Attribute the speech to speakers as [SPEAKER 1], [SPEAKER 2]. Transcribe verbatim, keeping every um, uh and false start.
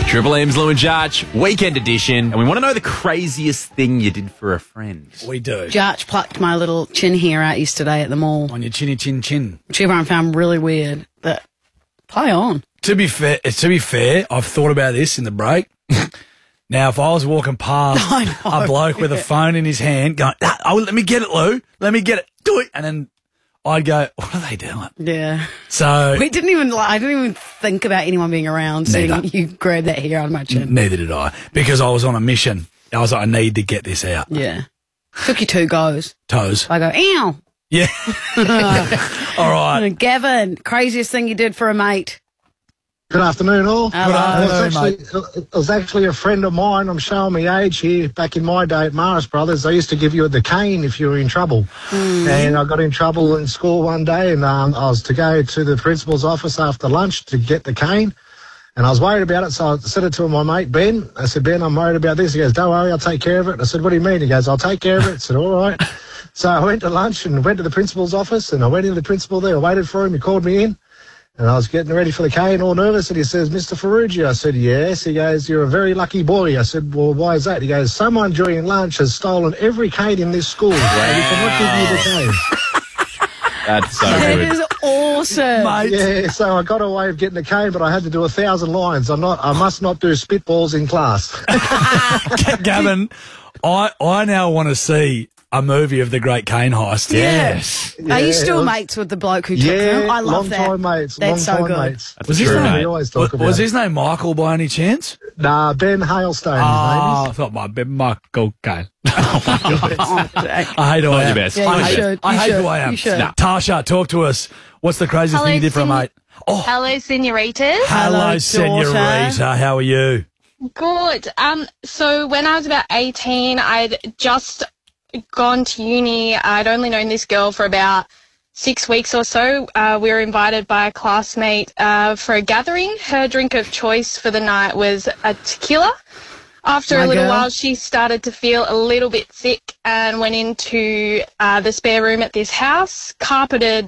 [SPEAKER 1] Triple M's Lou and Jarch, weekend edition. And we want to know the craziest thing you did for a friend.
[SPEAKER 2] We do.
[SPEAKER 3] Jarch plucked my little chin hair out yesterday at the mall,
[SPEAKER 2] On your chinny chin chin.
[SPEAKER 3] which everyone found really weird. But play on.
[SPEAKER 2] To be fair, to be fair, I've thought about this in the break. Now, if I was walking past
[SPEAKER 3] I know,
[SPEAKER 2] a bloke with a phone in his hand going, ah, oh, let me get it, Lou. Let me get it. Do it. And then I'd go, what are they doing?
[SPEAKER 3] Yeah.
[SPEAKER 2] So
[SPEAKER 3] We didn't even, like, I didn't even think about anyone being around. So
[SPEAKER 2] Neither.
[SPEAKER 3] you grab that hair out of my chin.
[SPEAKER 2] neither did I, because I was on a mission. I was like, I need to get this out.
[SPEAKER 3] Yeah. Took you two goes.
[SPEAKER 2] Toes.
[SPEAKER 3] I go, ew.
[SPEAKER 2] Yeah. All right.
[SPEAKER 3] Gavin, craziest thing you did for a mate.
[SPEAKER 4] Good afternoon, all.
[SPEAKER 3] Hello.
[SPEAKER 4] It was,
[SPEAKER 2] Afternoon,
[SPEAKER 4] actually, it was actually a friend of mine. I'm showing my age here. Back in my day at Morris Brothers, I used to give you the cane if you were in trouble.
[SPEAKER 3] Mm.
[SPEAKER 4] And I got in trouble in school one day, and um, I was to go to the principal's office after lunch to get the cane. And I was worried about it, so I said it to my mate, Ben. I said, Ben, I'm worried about this. He goes, don't worry, I'll take care of it. I said, what do you mean? He goes, I'll take care of it. I said, all right. So I went to lunch and went to the principal's office, and I went into the principal there. I waited for him. He called me in. And I was getting ready for the cane, all nervous, and he says, Mister Ferrugia. I said, yes. He goes, you're a very lucky boy. I said, well, why is that? He goes, someone during lunch has stolen every cane in this school. Wow. So we cannot give you the cane.
[SPEAKER 1] That's so
[SPEAKER 3] That
[SPEAKER 1] good.
[SPEAKER 3] is awesome.
[SPEAKER 2] Mate.
[SPEAKER 4] Yeah, so I got away with getting the cane, but I had to do a thousand lines. I'm not, I must not do spitballs in class.
[SPEAKER 2] Gavin, I, I now want to see a movie of the Great Cane Heist.
[SPEAKER 3] Yes. Are you
[SPEAKER 4] Yeah,
[SPEAKER 3] still
[SPEAKER 4] it was-
[SPEAKER 3] mates with the bloke who took
[SPEAKER 4] Yeah,
[SPEAKER 3] them? I love
[SPEAKER 4] long
[SPEAKER 3] that.
[SPEAKER 4] time mates.
[SPEAKER 3] That's
[SPEAKER 4] long
[SPEAKER 3] so
[SPEAKER 4] time
[SPEAKER 3] good.
[SPEAKER 4] mates.
[SPEAKER 1] That's
[SPEAKER 2] Was his
[SPEAKER 1] true,
[SPEAKER 2] name-
[SPEAKER 4] We
[SPEAKER 1] mate.
[SPEAKER 4] always talk
[SPEAKER 2] Was,
[SPEAKER 4] about
[SPEAKER 2] was
[SPEAKER 4] it.
[SPEAKER 2] his name Michael by any chance?
[SPEAKER 4] Nah, Ben Hailstone,
[SPEAKER 2] Oh,
[SPEAKER 4] his
[SPEAKER 2] I thought might be Michael Cane.
[SPEAKER 3] Oh, Jack.
[SPEAKER 2] I hate who I
[SPEAKER 1] Not
[SPEAKER 2] am.
[SPEAKER 1] your best.
[SPEAKER 3] Yeah,
[SPEAKER 1] Not
[SPEAKER 3] you
[SPEAKER 1] your best.
[SPEAKER 3] should.
[SPEAKER 2] I
[SPEAKER 3] You
[SPEAKER 2] hate
[SPEAKER 3] should.
[SPEAKER 2] who I am.
[SPEAKER 3] You should.
[SPEAKER 2] Nah. Tasha, talk to us. What's the craziest
[SPEAKER 5] Hello,
[SPEAKER 2] thing you did for a
[SPEAKER 5] sen-
[SPEAKER 2] mate? Oh,
[SPEAKER 5] Hello, senoritas.
[SPEAKER 2] hello,
[SPEAKER 3] Hello,
[SPEAKER 2] senorita. How are you?
[SPEAKER 5] Good. Um, so when I was about eighteen, I'd just gone to uni. I'd only known this girl for about six weeks or so. Uh, we were invited by a classmate uh, for a gathering. Her drink of choice for the night was a tequila. After
[SPEAKER 3] My
[SPEAKER 5] a little
[SPEAKER 3] girl.
[SPEAKER 5] while, she started to feel a little bit sick and went into uh, the spare room at this house, carpeted